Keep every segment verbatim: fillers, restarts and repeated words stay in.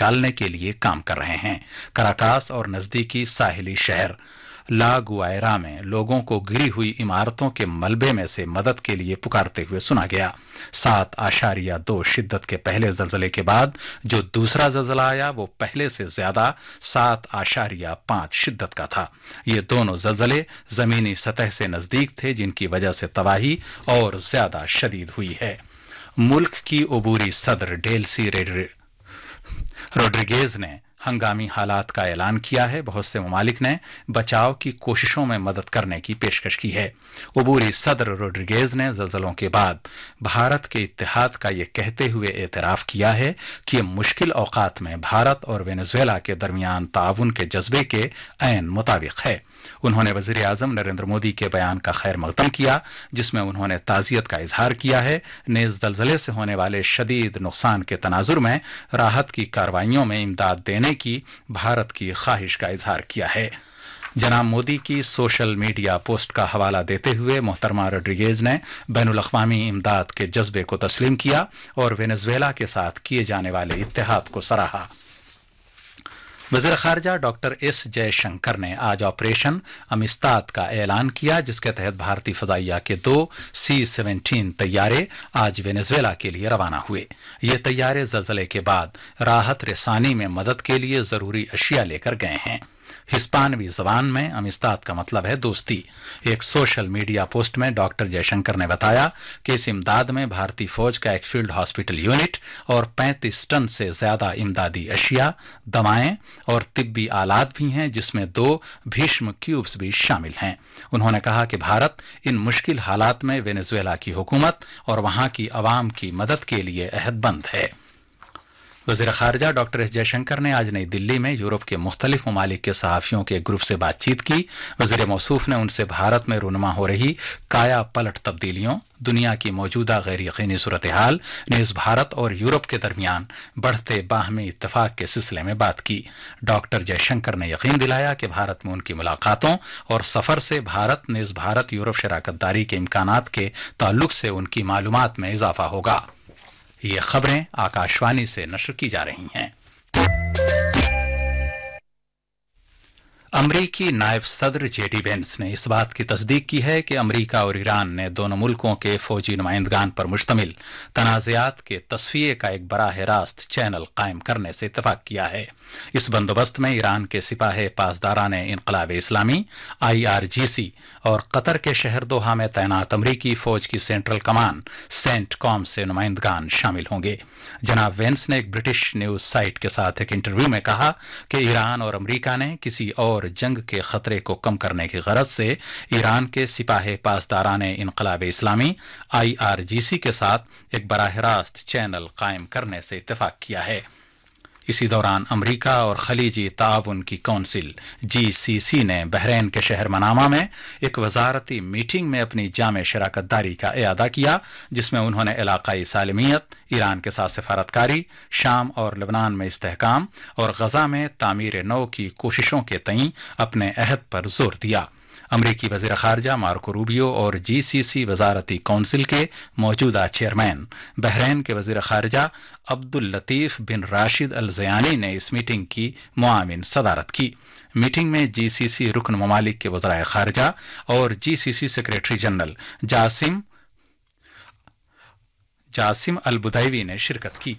निकालने के लिए काम कर रहे हैं। कराकास और नजदीकी साहिली शहर ला गुआयरा में लोगों को गिरी हुई इमारतों के मलबे में से मदद के लिए पुकारते हुए सुना गया। सात आशारिया दो शिद्दत के पहले जलजले के बाद जो दूसरा जलजला आया वो पहले से ज्यादा सात आशारिया पांच शिद्दत का था। ये दोनों जलजले जमीनी सतह से नजदीक थे, जिनकी वजह से तबाही और ज्यादा शदीद हुई है। मुल्क की अबूरी सदर डेल्सी रोड्रिगेज ने हंगामी हालात का ऐलान किया है। बहुत से ममालिक ने बचाव की कोशिशों में मदद करने की पेशकश की है। अबूरी सदर रोड्रिगेज ने जलजलों के बाद भारत के इत्तेहाद का यह कहते हुए एतराफ किया है कि मुश्किल औकात में भारत और वेनेजुएला के दरमियान ताउन के जज्बे के ऐन मुताबिक है। उन्होंने वजीर आजम नरेंद्र मोदी के बयान का खैर मकदम किया, जिसमें उन्होंने ताजियत का इजहार किया है। नेज दलजले से होने वाले शदीद नुकसान के तनाजुर में राहत की कार्रवाइयों में इमदाद देने की भारत की ख्वाहिश का इजहार किया है। जनाब मोदी की सोशल मीडिया पोस्ट का हवाला देते हुए मोहतरमा रोड्रिगेज ने बैनुल अक़वामी इमदाद के जज्बे को तस्लीम किया और वेनेजुएला के साथ किए जाने वाले इत्तेहाद को सराहा। वज़ीर ख़ारिजा डॉक्टर एस जयशंकर ने आज ऑपरेशन अमिस्ताद का ऐलान किया, जिसके तहत भारतीय फजाइया के दो सी सेवनटीन तैयारे आज वेनेजुएला के लिए रवाना हुए। ये तैयारे जलजले के बाद राहत रसानी में मदद के लिए जरूरी अशिया लेकर गए हैं। हिस्पानवी जबान में अमिस्ताद का मतलब है दोस्ती। एक सोशल मीडिया पोस्ट में डॉक्टर जयशंकर ने बताया कि इस इमदाद में भारतीय फौज का एक फील्ड हॉस्पिटल यूनिट और पैंतीस टन से ज्यादा इमदादी अशिया, दवाएं और तिब्बी आलात भी हैं, जिसमें दो भीष्म क्यूब्स भी शामिल हैं। उन्होंने कहा कि भारत इन मुश्किल हालात में वेनेजुएला की हुकूमत और वहां की अवाम की मदद के लिए अहदबंद है। वज़ीर ख़ारिजा डॉक्टर एस जयशंकर ने आज नई दिल्ली में यूरोप के मुख्तलिफ ममालिक के सहाफ़ियों के एक ग्रुप से बातचीत की। वज़ीर मौसूफ ने उनसे भारत में रूनुमा हो रही काया पलट तब्दीलियों, दुनिया की मौजूदा गैर यकीनी सूरत हाल, नेज़ भारत और यूरोप के दरमियान बढ़ते बाहमी इत्तफाक के सिलसिले में बात की। डॉक्टर जयशंकर ने यकीन दिलाया कि भारत में उनकी मुलाकातों और सफर से भारत नेज़ भारत यूरोप शराकतदारी के इम्कानात के ताल्लुक से उनकी मालूमात में इजाफा होगा। ये खबरें आकाशवाणी से नश्र की जा रही हैं। अमरीकी नायब सदर जेडी वेंस ने इस बात की तस्दीक की है कि अमरीका और ईरान ने दोनों मुल्कों के फौजी नुमाइंदगान पर मुश्तमिल तनाज़ात के तस्फिये का एक बराह रास्त चैनल कायम करने से इत्तफाक किया है। इस बंदोबस्त में ईरान के सिपाही पासदारान इनकलाब इस्लामी आई आर जी सी और कतर के शहर दोहा में तैनात अमरीकी फौज की सेंट्रल कमान सेंट कॉम से नुमाइंदगान शामिल होंगे। जनाब वेंस ने एक ब्रिटिश न्यूज साइट के साथ एक इंटरव्यू में कहा कि ईरान और अमरीका ने किसी और जंग के खतरे को कम करने की गरज से ईरान के सिपाही पासदारान इनकलाब इस्लामी आई आर जी सी के साथ एक बराह रास्त चैनल कायम करने से इत्तफाक किया है। इसी दौरान अमरीका और खलीजी ताउन की कौंसिल जी सी सी ने बहरीन के शहर मनामा में एक वजारती मीटिंग में अपनी जामे शराकतदारी का इयादा किया, जिसमें उन्होंने इलाकाई सालमियत, ईरान के साथ सफारतकारी, शाम और लबनान में इस्तेहकाम और गजा में तामीर नौ की कोशिशों के तईं अपने अहद पर जोर दिया। अमरीकी वज़ीर ख़ारिजा मार्को रूबियो और जी सी सी वजारती कौंसिल के मौजूदा चेयरमैन बहरीन के वज़ीर ख़ारिजा अब्दुल लतीफ बिन राशिद अल ज़यानी ने इस मीटिंग की मुआविन सदारत की। मीटिंग में जी सी सी रुकन ममालिक के वज़राए ख़ारिजा और जी सी सी सेक्रेटरी जनरल जासिम जासिम अल बुदैवी ने शिरकत की।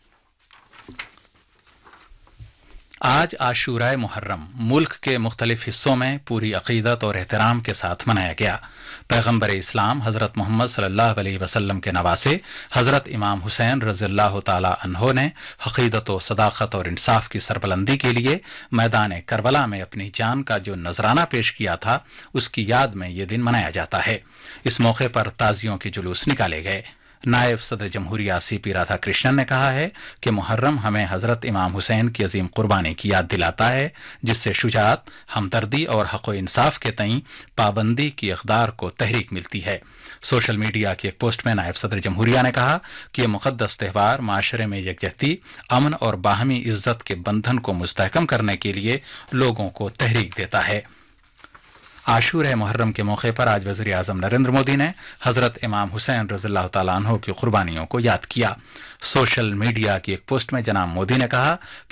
आज आशूराए मुहर्रम मुल्क के मुख्तलिफ हिस्सों में पूरी अकीदत और एहतराम के साथ मनाया गया। पैगम्बर इस्लाम हजरत मोहम्मद सल्लल्लाहु अलैहि वसल्लम के नवासे हजरत इमाम हुसैन रज़ियल्लाहु ताला अन्हो ने हकीदत व सदाकत और इंसाफ की सरबलंदी के लिए मैदान करबला में अपनी जान का जो नजराना पेश किया था, उसकी याद में ये दिन मनाया जाता है। इस मौके पर ताजियों के जुलूस निकाले गए। नायब सदर जमहूरिया सी पी राधाकृष्णन ने कहा है कि मुहर्रम हमें हजरत इमाम हुसैन की अजीम कुर्बानी की याद दिलाता है, जिससे शुजात, हमदर्दी और हक़ व इंसाफ के तईं पाबंदी की इक़दार को तहरीक मिलती है। सोशल मीडिया की एक पोस्ट में नायब सदर जमहूरिया ने कहा कि यह मुक़द्दस त्यौहार माशरे में यकजहती, अमन और बाहमी इज्जत के बंधन को मुस्तहकम करने के लिए लोगों को तहरीक देता है। आशूर मुहर्रम के मौके पर आज वज़ीर आज़म नरेंद्र मोदी ने हजरत इमाम हुसैन रज़ियल्लाहु ताला अन्हु की कुर्बानियों को याद किया। सोशल मीडिया की एक पोस्ट में जनाब मोदी ने कहा